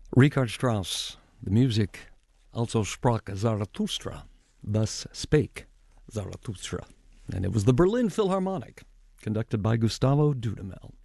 Richard Strauss, the music, also sprach Zarathustra, thus spake Zarathustra. And it was the Berlin Philharmonic, conducted by Gustavo Dudamel.